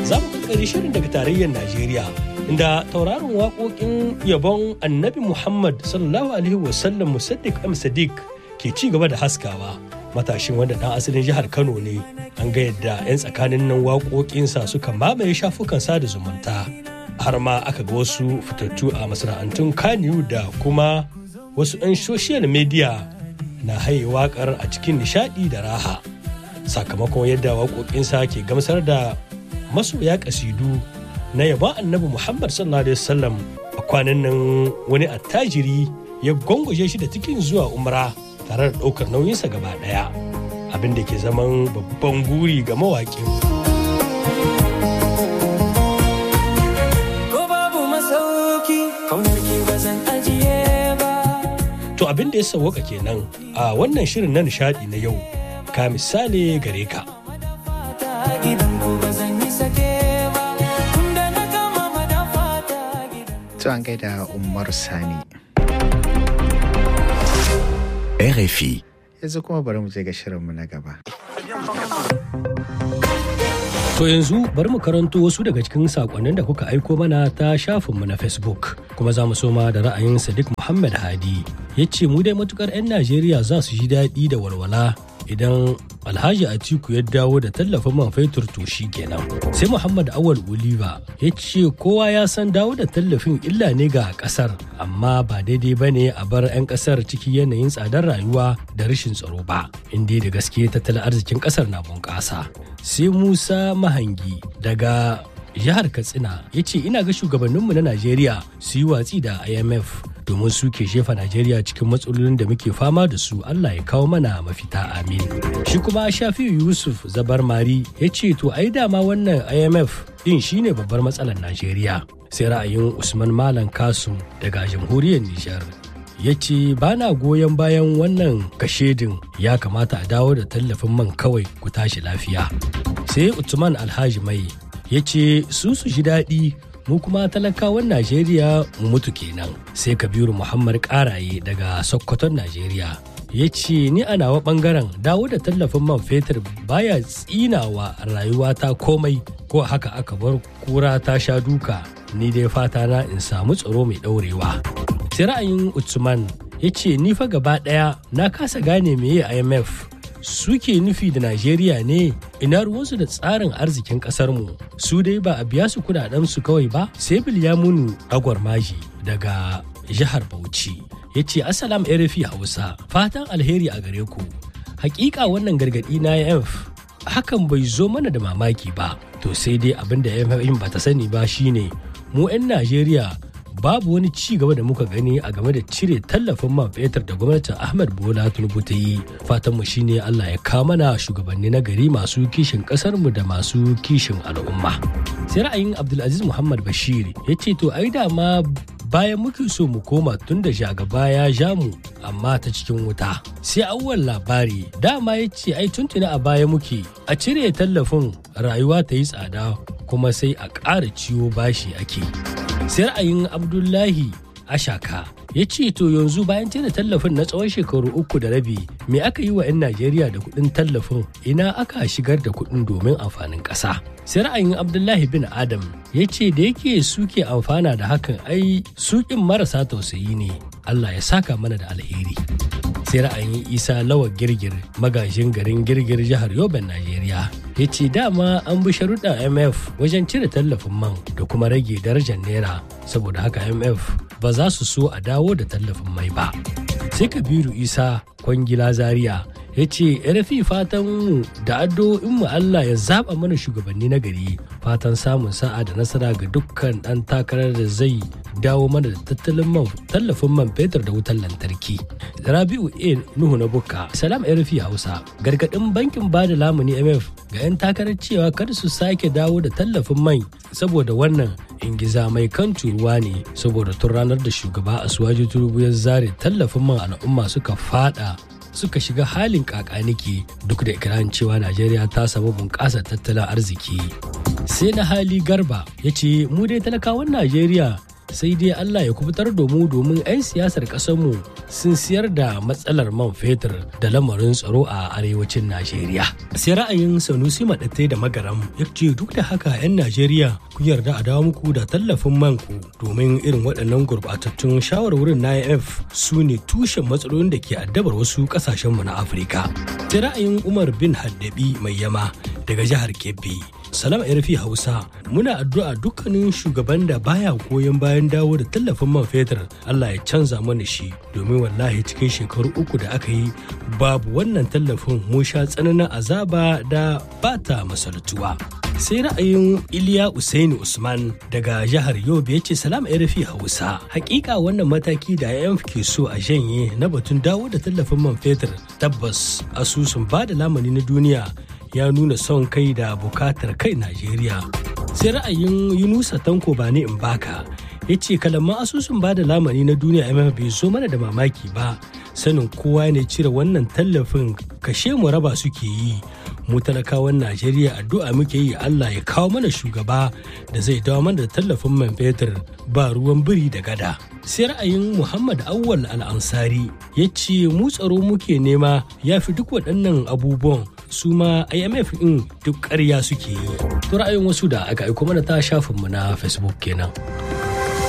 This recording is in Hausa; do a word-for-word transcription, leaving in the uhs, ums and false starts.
za mu kakkare shirin daga tarayyar Najeriya inda tauraron waƙoƙin yabon Annabi Muhammad sallallahu alaihi wasallam Musaddiq M Sadiq ke ci gaba da haskawa. Matashin wanda ɗan asalin jihar Kano ne, an ga yadda 'yan tsakanin nan waƙoƙinsa suka mamaye shafukan sada zumunta. Har ma aka ga wasu fitattu a masana'antun Kaniyu da kuma wasu 'yan social media na haye waƙar a cikin nishaɗi da raha. Sakamakon yadda waƙoƙinsa ke gamsar da masoya ƙasidu na yabon Annabi Muhammad sallallahu alaihi wasallam, a kwanan nan wani attajiri ya gwangwaje shi da tikin zuwa umra tare da ɗaukar nauyinsa gaba ɗaya, abin da ke zaman babban guri ga mawaƙin. To abin da ya sauwaka kenan a wannan shirin na nishaɗi na yau, ka misali gare ka. To an gaida Umar Sani. R F I. Yanzu kuma bari mu je ga shirinmu na gaba. To yanzu bari mu karanto wasu daga cikin sakonnin da kuka aiko mana ta shafinmu na Facebook. Kuma za mu soma da ra'ayin Sadiq Muhammad Hadi. Ya ce mu dai matukar 'yan Najeriya za su ji daɗi da walwala idan Alhaji Atiku ya dawo da tallafin man fetur to shi kenan. Sai Muhammad Awal Oliva ya ce kowa ya san dawo da tallafin illa ne ga kasar, amma ba daidai ba ne a bar 'yan kasar ciki yanayin tsadar rayuwa da rashin tsaro ba, inda da gaske tattalin arzikin kasar na bunƙasa. Sai Musa Mahangi daga jihar Katsina ya ce ina ga shugabanninmu na Najeriya su yi watsi da I M F domin su ke shefa Najeriya cikin matsalolin da muke fama da su. Allah ya kawo mana mafita, amin. Shi kuma Shafi'u Yusuf Zabar Mari ya ce to ai dama wannan I M F din shine babbar matsalar Najeriya. Sai ra'ayin Usman Malam Kasum daga jamhuriyar Nijar ya ce ba na goyon bayan wannan kashedin, ya kamata a dawo da tallafin man kawai ku tashi lafiya. Sai Utman Alhaji Mai ya ce su su ji daɗi, mu kuma talakawan Najeriya mu mutu kenan. Sai Kabiru Muhammad Karaye daga Sokoton Najeriya ya ce ni a nawa bangaren dawo da tallafin man fetur baya tsinawa rayuwata komai, ko haka aka bar kura ta sha duka, ni dai fata na in samu tsaro mai ɗaurewa. Sai ra'ayin Usman ya ce ni fa gaba ɗaya na kasa gane meye I M F suke nufi da Najeriya ne, ina ruwansu da tsarin arzikin ƙasarmu, su dai ba a biya su kudadensu kawai ba. Sai Bilyamunu Agwarmaji daga jihar Bauchi ya ce Assalam R F I Hausa, fatan alheri a gare ku. Hakika wannan gargaɗi na I M F hakan bai zo mana da mamaki ba, to sai dai abin da I M F ba ta sani ba shine mu 'yan Najeriya babu wani ci gaba da muka gani a game da cire tallafin man fetur da gwamnatin Ahmed Bola Tinubu ta yi. Fatanmu shine Allah ya kawo mana shugabanni na gari masu kishin kasarmu da masu kishin al'umma. Sai ra'ayin Abdulaziz Muhammad Bashir ya ce to ai dama bayan muke so mu koma tun da shagaba ya ja mu amma ta cikin wuta. Sai Awwal Labari dama ya ce ai tuntuna a baya muke a cire tallafin rayuwa ta yi tsada kuma sai a ƙara ciwo bashi ake. Sai ra'ayin Abdullahi Ashaka ya ce to yanzu bayan cire tallafin na tsawon shekaru uku da rabi me aka yi wa 'yan Najeriya da kuɗin tallafin, ina aka shigar da kuɗin domin amfanin ƙasa. Sai ra'ayin Abdullahi bin Adam ya ce da yake suke amfana da hakan ai suƙin marasa tausayi ne, Allah ya saka mana da alheri. Sai ra'ayin Isa Lawa Girgir magajin garin Girgir jihar Yoben Najeriya ya ce dama an bi sharuɗan I M F wajen cire tallafin man da kuma rage darajar naira, saboda haka I M F ba za su so a dawo da tallafin mai ba. Sai Kabiru Isa Kwangila Zaria ya ce R F I fatan mu da addu'o'in mu Allah ya zaba mana shugabanni na gari, fatan samun sa'a da nasara ga dukkan ɗan takarar da zai dawo mana da tattalin man tallafin man fetur da wutar lantarki. Rabi'u A Nuhu na Bukka, Salam R F I Hausa, gargadin bankin bada lamuni I M F ga 'yan takarar cewa kada su sake dawo da tallafin mai, saboda wannan ingiza mai kan turuwa ne, saboda tun ranar da shugaba Asuwaju Tinubu ya zare tallafin man al'umma suka fada suka shiga halin kakaniki, duk da ikirarin cewa Najeriya ta samu bunƙasar tattalin arziki. Sai na hali Garba ya ce mu dai talakawan Najeriya sai dai Allah ya kubutar da mu domin 'yan siyasar ƙasarmu sun siyar da matsalar man fetur da lamarin tsaro a arewacin Najeriya. Sai ra'ayin Sanusi Maɗattai da Magaram ya ce duk da haka 'yan Najeriya kun yarda a dawo muku da tallafin manku domin irin waɗannan gurɓatattun shawarwarin na I M F su ne tushen matsalolin da ke addabar wasu ƙasashenmu na Afirka. Sai ra'ayin Umar bin Haddabi Mai Yama daga jihar Kebbi. Salam R F I Hausa, muna addu'a dukkanin shugaban da baya goyon bayan dawo da tallafin man fetur Allah ya canza mana shi domin wallahi cikin shekaru uku da aka yi babu wannan tallafin mu sha tsananin azaba da bata masaltuwa. Sai ra'ayin Iliya Usaini Usman daga jihar Yobe ya ce Salam R F I Hausa, hakika wannan mataki da I M F ke so a janye na batun dawo da tallafin man fetur tabbas asusun ba da lamani na duniya ya nuna son kai da bukatar kai Najeriya. Sai ra'ayin Yunusa Tanko Bani Mbaka ya ce kalaman asusun bada lamani na duniya I M F bai zo mana da mamaki ba, sanin kowa ne cire wannan tallafin kashe mu raba suke yi. Mu talakawan Najeriya addu'a muke yi Allah ya kawo mana shugaba da zai dawo mana da tallafin man fetur ba ruwan biri da gada. Sai ra'ayin Muhammad Awwal Al-Ansari ya ce mu tsaro muke nema ya fi duk waɗannan abubuwan su ma I M F in duk ƙarya suke yi. To ra'ayin wasu da aka aiko mana ta shafinmu na Facebook kenan.